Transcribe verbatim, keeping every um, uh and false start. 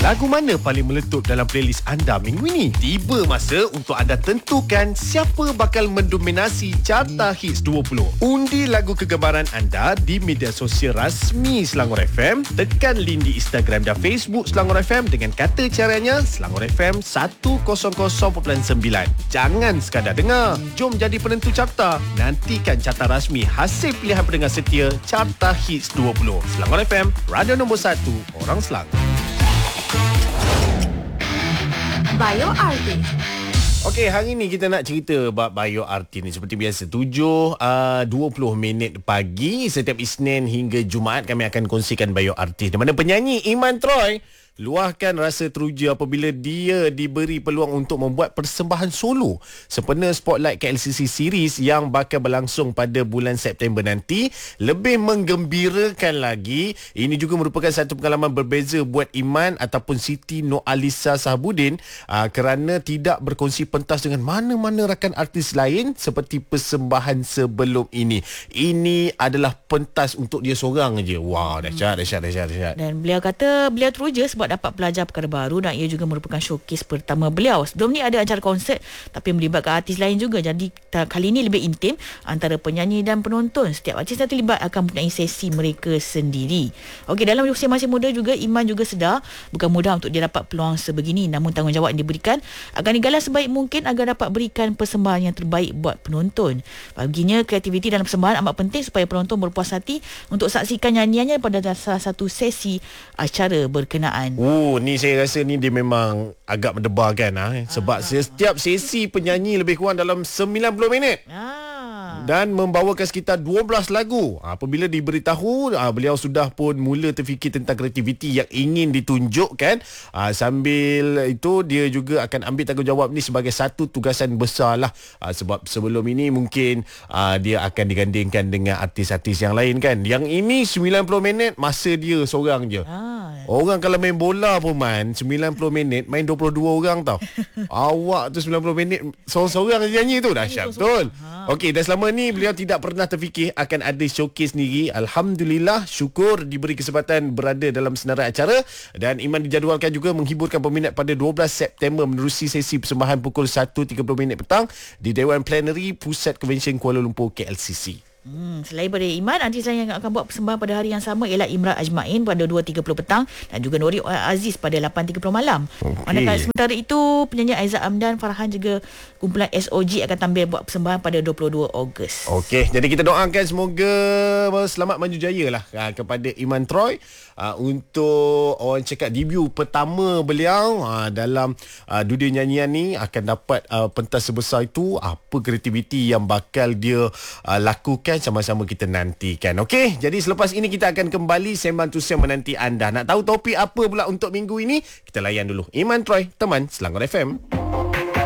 Lagu mana paling meletup dalam playlist anda minggu ini? Tiba masa untuk anda tentukan siapa bakal mendominasi carta hits dua puluh. Undi lagu kegemaran anda di media sosial rasmi Selangor F M. Tekan link di Instagram dan Facebook Selangor F M dengan kata caranya Selangor F M seratus perpuluhan sembilan. Jangan sekadar dengar, jom jadi penentu carta. Nantikan carta rasmi hasil pilihan pendengar setia carta hits dua puluh. Selangor F M, radio nombor satu, orang Selangor. Bio Artist. Okey, hari ni kita nak cerita bab Bio Artist ni. Seperti biasa, tujuh dua puluh minit pagi setiap Isnin hingga Jumaat kami akan kongsikan Bio Artist, di mana penyanyi Iman Troy luahkan rasa teruja apabila dia diberi peluang untuk membuat persembahan solo sempena Spotlight K L C C Series yang bakal berlangsung pada bulan September nanti. Lebih menggembirakan lagi, ini juga merupakan satu pengalaman berbeza buat Iman ataupun Siti Noalisa Sahabudin aa, kerana tidak berkongsi pentas dengan mana-mana rakan artis lain seperti persembahan sebelum ini. Ini adalah pentas untuk dia seorang je. Wah, dahsyat, dahsyat, dahsyat, dahsyat. Dan beliau kata beliau teruja sebab dapat belajar perkara baru dan ia juga merupakan showcase pertama beliau. Sebelum ni ada acara konsert tapi melibatkan artis lain juga. Jadi kali ini lebih intim antara penyanyi dan penonton. Setiap artis yang terlibat akan mempunyai sesi mereka sendiri. Okey, dalam usia masih muda juga, Iman juga sedar bukan mudah untuk dia dapat peluang sebegini, namun tanggungjawab yang diberikan akan digalah sebaik mungkin agar dapat berikan persembahan yang terbaik buat penonton. Baginya, kreativiti dalam persembahan amat penting supaya penonton berpuas hati untuk saksikan nyanyiannya pada salah satu sesi acara berkenaan. Oh, ni saya rasa ni dia memang agak mendebarkan ah, eh. Sebab ah, setiap sesi penyanyi lebih kurang dalam sembilan puluh minit. Ah. Dan membawakan sekitar dua belas lagu. Apabila diberitahu, beliau sudah pun mula terfikir tentang kreativiti yang ingin ditunjukkan. Sambil itu, dia juga akan ambil tanggungjawab ni sebagai satu tugasan besar lah. Sebab sebelum ini mungkin dia akan digandingkan dengan artis-artis yang lain kan. Yang ini sembilan puluh minit masa dia seorang je. Orang kalau main bola pun man, sembilan puluh minit main dua puluh dua orang tau. Awak tu sembilan puluh minit seorang-seorang nyanyi tu. Dahsyat betul. Okey, dan selama ni beliau tidak pernah terfikir akan ada showcase sendiri. Alhamdulillah, syukur diberi kesempatan berada dalam senarai acara. Dan Iman dijadualkan juga menghiburkan peminat pada dua belas September menerusi sesi persembahan pukul satu tiga puluh minit petang di Dewan Plenary Pusat Convention Kuala Lumpur K L C C. Hmm, selain pada Iman, artis lain yang akan buat persembahan pada hari yang sama ialah Imran Ajmain pada dua tiga puluh petang dan juga Nuri Aziz pada lapan tiga puluh malam. Okay. Manakala sementara itu, penyanyi Aizat Amdan, Farhan juga kumpulan S O G akan tampil buat persembahan pada dua puluh dua Ogos. Okey, jadi kita doakan semoga selamat maju jaya lah kepada Iman Troy uh, untuk orang cakap debut pertama beliau uh, dalam uh, dunia nyanyian ni, akan dapat uh, pentas sebesar itu. Apa kreativiti yang bakal dia uh, lakukan, sama-sama kita nantikan. Okey, jadi selepas ini kita akan kembali sembang tu sembang menanti anda. Nak tahu topik apa pula untuk minggu ini? Kita layan dulu. Iman Troy, teman Selangor F M.